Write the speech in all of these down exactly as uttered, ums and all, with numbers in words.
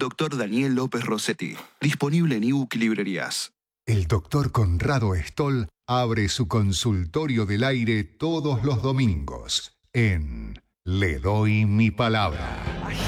doctor Daniel López Rossetti. Disponible en ebook y librerías. El doctor Conrado Stoll abre su consultorio del aire todos los domingos en Le Doy Mi Palabra.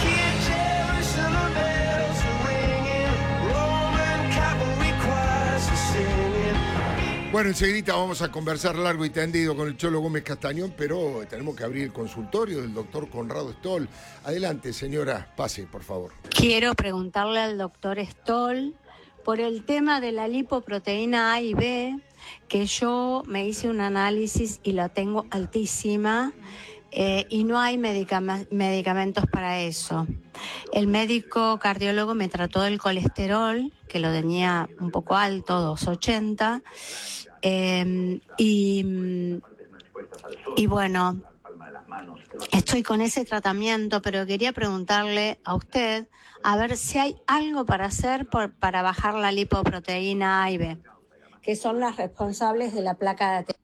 Bueno, enseguida vamos a conversar largo y tendido con el Cholo Gómez Castañón, pero tenemos que abrir el consultorio del doctor Conrado Stoll. Adelante, señora, pase, por favor. Quiero preguntarle al doctor Stoll por el tema de la lipoproteína A y B, que yo me hice un análisis y la tengo altísima eh, y no hay medicam- medicamentos para eso. El médico cardiólogo me trató del colesterol, que lo tenía un poco alto, doscientos ochenta, eh, y, y bueno, estoy con ese tratamiento, pero quería preguntarle a usted a ver si hay algo para hacer por, para bajar la lipoproteína A y B, que son las responsables de la placa de...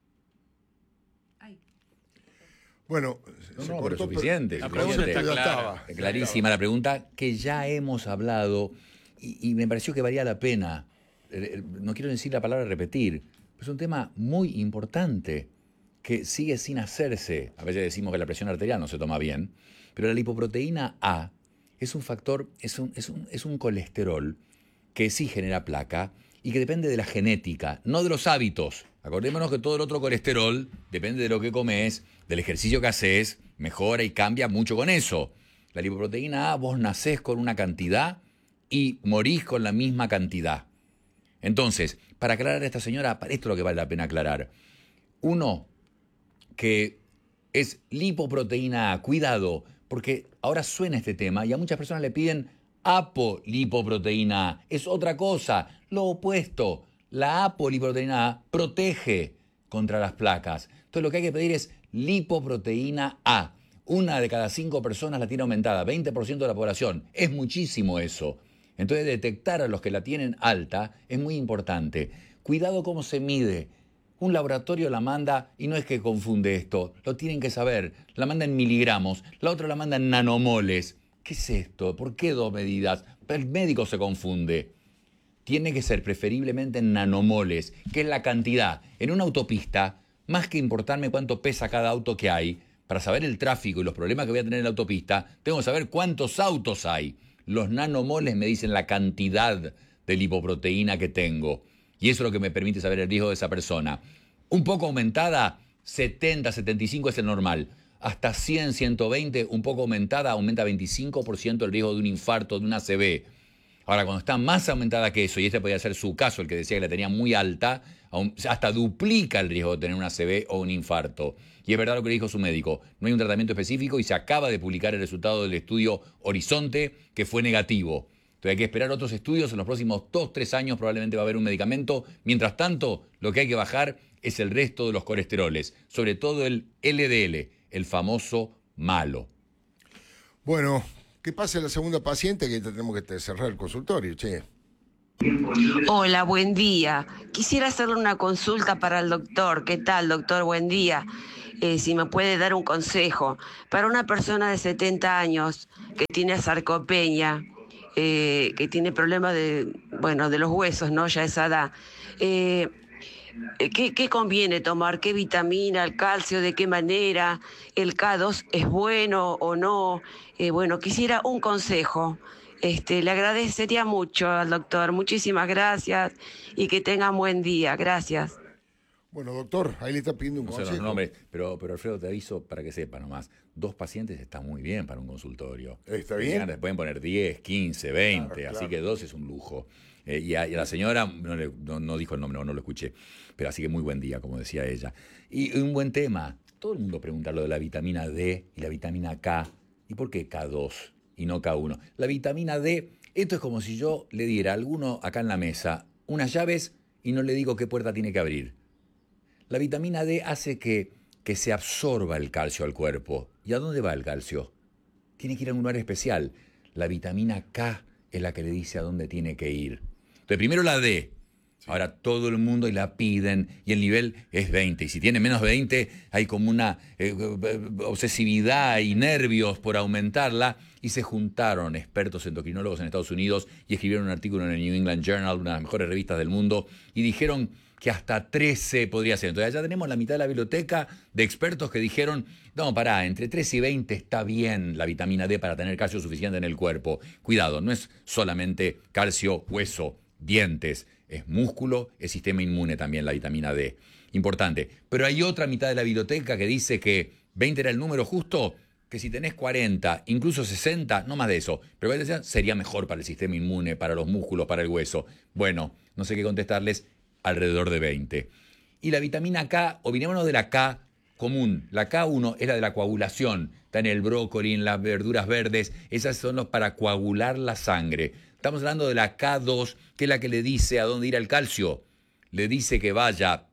Bueno, no, se no, cortó, pero suficiente. La suficiente. pregunta está clara. Clarísima la pregunta, que ya hemos hablado y, y me pareció que valía la pena. No quiero decir la palabra repetir, pero es un tema muy importante que sigue sin hacerse. A veces decimos que la presión arterial no se toma bien, pero la lipoproteína A es un factor, es un, es un, es un colesterol que sí genera placa y que depende de la genética, no de los hábitos. Acordémonos que todo el otro colesterol depende de lo que comes, del ejercicio que haces, mejora y cambia mucho con eso. La lipoproteína A, vos nacés con una cantidad y morís con la misma cantidad. Entonces, para aclarar a esta señora, esto es lo que vale la pena aclarar. Uno, que es lipoproteína A, cuidado, porque ahora suena este tema y a muchas personas le piden apolipoproteína A. Es otra cosa, lo opuesto. La apolipoproteína A protege contra las placas. Entonces lo que hay que pedir es lipoproteína A. Una de cada cinco personas la tiene aumentada, veinte por ciento de la población. Es muchísimo eso. Entonces detectar a los que la tienen alta es muy importante. Cuidado cómo se mide. Un laboratorio la manda, y no es que confunde esto, lo tienen que saber, la manda en miligramos, la otra la manda en nanomoles. ¿Qué es esto? ¿Por qué dos medidas? El médico se confunde. Tiene que ser preferiblemente en nanomoles, que es la cantidad. En una autopista, más que importarme cuánto pesa cada auto que hay, para saber el tráfico y los problemas que voy a tener en la autopista, tengo que saber cuántos autos hay. Los nanomoles me dicen la cantidad de lipoproteína que tengo. Y eso es lo que me permite saber el riesgo de esa persona. Un poco aumentada, setenta, setenta y cinco es el normal. Hasta cien, ciento veinte, un poco aumentada, aumenta veinticinco por ciento el riesgo de un infarto, de una A C V. Ahora, cuando está más aumentada que eso, y este podría ser su caso, el que decía que la tenía muy alta, hasta duplica el riesgo de tener una A C V o un infarto. Y es verdad lo que le dijo su médico, no hay un tratamiento específico y se acaba de publicar el resultado del estudio Horizonte, que fue negativo. Entonces hay que esperar otros estudios, en los próximos dos, tres años probablemente va a haber un medicamento. Mientras tanto, lo que hay que bajar es el resto de los colesteroles, sobre todo el L D L, el famoso malo. Bueno, ¿qué pasa la segunda paciente que tenemos que cerrar el consultorio, che? Hola, buen día. Quisiera hacerle una consulta para el doctor. ¿Qué tal, doctor? Buen día. Eh, si me puede dar un consejo. Para una persona de setenta años que tiene sarcopenia, eh, que tiene problemas de, bueno, de los huesos, ¿no? Ya a esa edad. Eh, ¿qué, ¿Qué conviene tomar? ¿Qué vitamina? ¿El calcio? ¿De qué manera? ¿El K dos es bueno o no? Eh, bueno, quisiera un consejo. Este, le agradecería mucho al doctor. Muchísimas gracias y que tengan buen día. Gracias. Bueno, doctor, ahí le está pidiendo un No sé consejo. los nombres, pero, pero Alfredo, te aviso para que sepa nomás. Dos pacientes está muy bien para un consultorio. ¿Está bien? Se pueden poner diez, quince, veinte, Claro, así claro. que dos es un lujo. Eh, y, a, y a la señora no, le, no, no dijo el nombre, no, no lo escuché. Pero así que muy buen día, como decía ella. Y un buen tema. Todo el mundo pregunta lo de la vitamina D y la vitamina K. ¿Y por qué K dos y no K uno? La vitamina D, esto es como si yo le diera a alguno acá en la mesa unas llaves y no le digo qué puerta tiene que abrir. La vitamina D hace que, que se absorba el calcio al cuerpo. ¿Y a dónde va el calcio? Tiene que ir a un lugar especial. La vitamina K es la que le dice a dónde tiene que ir. Entonces, primero la D. Ahora todo el mundo y la piden y el nivel es veinte. Y si tiene menos de veinte hay como una eh, obsesividad y nervios por aumentarla. Y se juntaron expertos endocrinólogos en Estados Unidos y escribieron un artículo en el New England Journal, una de las mejores revistas del mundo, y dijeron que hasta trece podría ser. Entonces ya tenemos la mitad de la biblioteca de expertos que dijeron, no, pará, entre trece y veinte está bien la vitamina D para tener calcio suficiente en el cuerpo. Cuidado, no es solamente calcio, hueso, dientes, es músculo, es sistema inmune también la vitamina D. Importante. Pero hay otra mitad de la biblioteca que dice que veinte era el número justo, que si tenés cuarenta, incluso sesenta, no más de eso, pero sería mejor para el sistema inmune, para los músculos, para el hueso. Bueno, no sé qué contestarles, alrededor de veinte. Y la vitamina K, olvidémonos de la K común. La K uno es la de la coagulación. Está en el brócoli, en las verduras verdes. Esas son los para coagular la sangre. Estamos hablando de la K dos, que es la que le dice a dónde ir al calcio. Le dice que vaya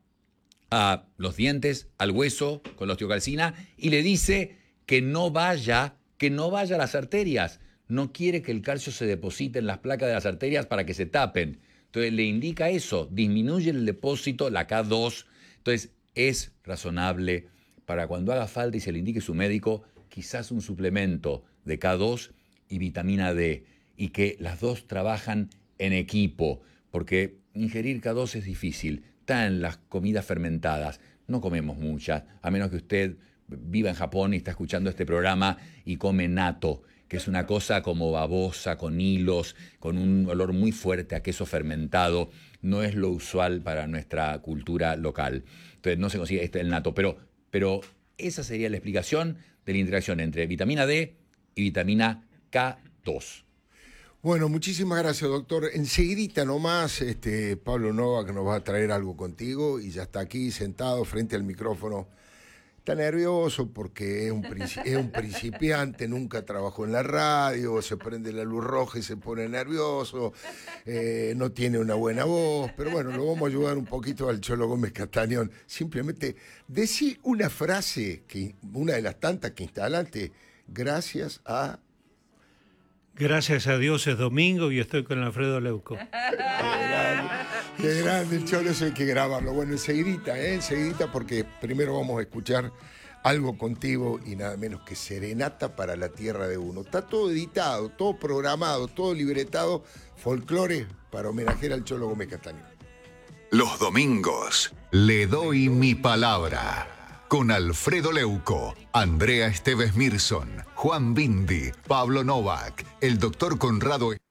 a los dientes, al hueso, con la osteocalcina, y le dice que no vaya, que no vaya a las arterias. No quiere que el calcio se deposite en las placas de las arterias para que se tapen. Entonces le indica eso, disminuye el depósito, la K dos. Entonces es razonable para cuando haga falta y se le indique su médico, quizás un suplemento de K dos y vitamina D, y que las dos trabajan en equipo, porque ingerir K dos es difícil, está en las comidas fermentadas, no comemos muchas, a menos que usted viva en Japón y está escuchando este programa y come natto, que es una cosa como babosa, con hilos, con un olor muy fuerte a queso fermentado. No es lo usual para nuestra cultura local. Entonces no se consigue este, el natto. Pero, pero esa sería la explicación de la interacción entre vitamina D y vitamina K dos. Bueno, muchísimas gracias, doctor. Enseguidita nomás, este, Pablo Novak nos va a traer algo contigo y ya está aquí sentado frente al micrófono. Está nervioso porque es un, es un principiante, nunca trabajó en la radio, se prende la luz roja y se pone nervioso, eh, no tiene una buena voz, pero bueno, lo vamos a ayudar un poquito al Cholo Gómez Castañón. Simplemente decí una frase, que una de las tantas que instalaste, gracias a... Gracias a Dios es domingo y estoy con Alfredo Leuco. Qué grande, qué grande el Cholo, eso hay que grabarlo. Bueno, enseguidita, ¿eh? enseguidita, porque primero vamos a escuchar algo contigo y nada menos que Serenata para la Tierra de Uno. Está todo editado, todo programado, todo libretado, folclore para homenajear al Cholo Gómez Castañón. Los domingos le doy mi palabra. Con Alfredo Leuco, Andrea Esteves Mirson, Juan Bindi, Pablo Novak, el doctor Conrado